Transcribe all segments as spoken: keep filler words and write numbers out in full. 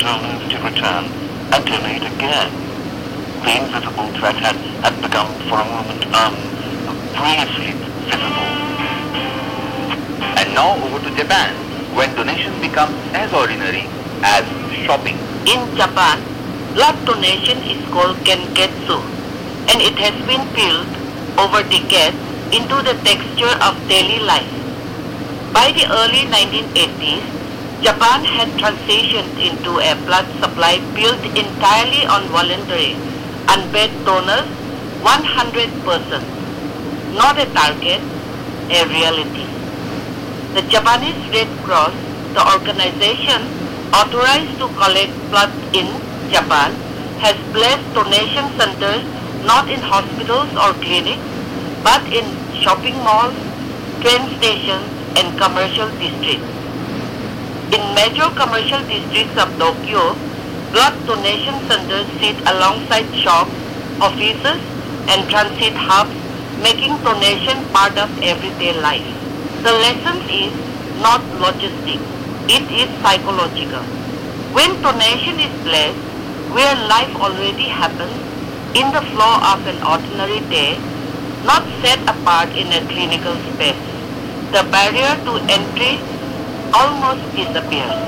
donors to return and donate again. The invisible threat had, had become for a moment um, briefly visible. And now over to Japan, when donation becomes as ordinary as shopping. In Japan, blood donation is called Genketsu, and it has been built over decades into the texture of daily life. By the early nineteen eighties, Japan had transitioned into a blood supply built entirely on voluntary, unpaid donors, one hundred percent. Not a target, a reality. The Japanese Red Cross, the organization authorized to collect blood in Japan, has placed donation centers not in hospitals or clinics, but in shopping malls, train stations, and commercial districts. In major commercial districts of Tokyo, blood donation centers sit alongside shops, offices, and transit hubs, making donation part of everyday life. The lesson is not logistic, it is psychological. When donation is placed where life already happens, in the flow of an ordinary day, not set apart in a clinical space, the barrier to entry almost disappears.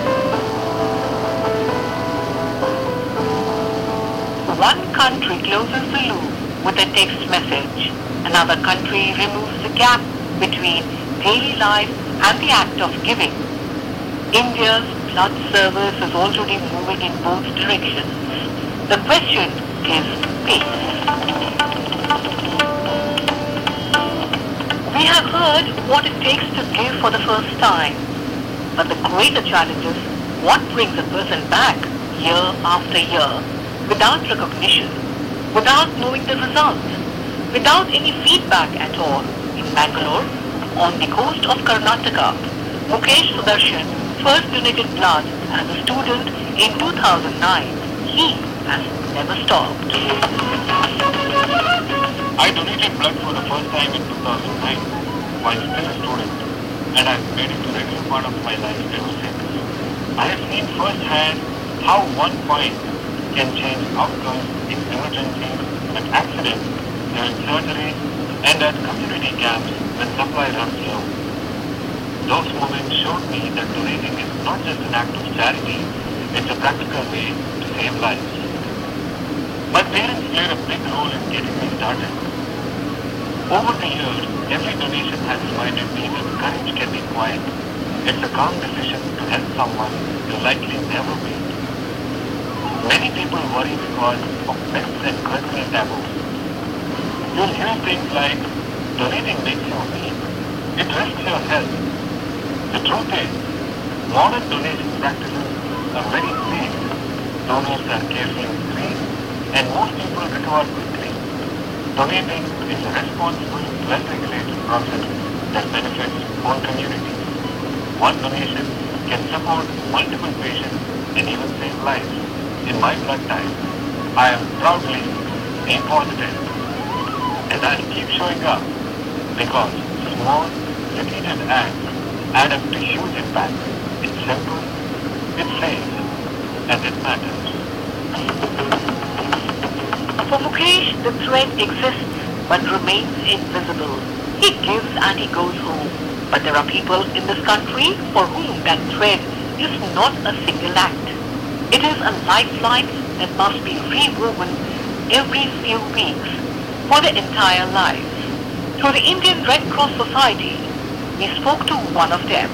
One country closes the loop with a text message. Another country removes the gap between daily life and the act of giving. India's blood service is already moving in both directions. The question is pace. We have heard what it takes to give for the first time. But the greater challenge is what brings a person back year after year without recognition, without knowing the results, without any feedback at all. In Bangalore, on the coast of Karnataka, Mukesh Sudarshan first donated blood as a student in two thousand nine. He has never stopped. I donated blood for the first time in two thousand nine while still a student, and I've made it a regular part of my life ever since. I have seen firsthand how one point can change outcomes in emergencies, at accidents, during surgery, and at community camps when supply runs low. Those moments showed me that donating is not just an act of charity, it's a practical way to save lives. My parents played a big role in getting me started. Over the years, every donation has reminded me that courage can be quiet. It's a calm decision to help someone you likely never meet. Many people worry because of myths and cultural taboos. You'll hear things like, donating makes you weak, it risks your health. The truth is, modern donation practices are very safe. Donors are carefully screened, and most people recover quickly. Donating is a responsible, well-regulated process that benefits whole communities. One donation can support multiple patients and even save lives. In my blood type, I am proudly A positive, and I'll keep showing up because small, repeated acts add up to huge impact. It's simple, it's safe, and it matters. For Mukesh, the thread exists but remains invisible. He gives and he goes home. But there are people in this country for whom that thread is not a single act. It is a lifeline that must be rewoven every few weeks for the entire lives. Through the Indian Red Cross Society, we spoke to one of them.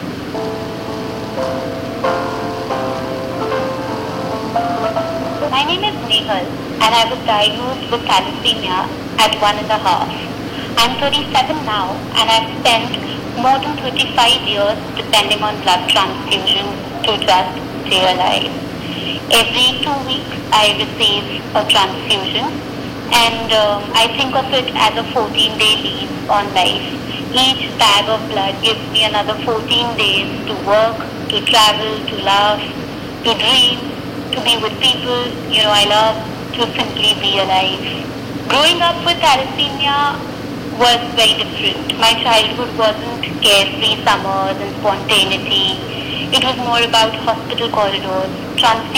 My name is Nehal, and I was diagnosed with thalassemia at one and a half. I'm thirty-seven now, and I've spent more than thirty-five years depending on blood transfusions to just stay alive. Every two weeks, I receive a transfusion, and um, I think of it as a fourteen-day lease on life. Each bag of blood gives me another fourteen days to work, to travel, to laugh, to dream, to be with people, you know, I love, to simply be alive. Growing up with thalassemia was very different. My childhood wasn't carefree summers and spontaneity. It was more about hospital corridors, transfusion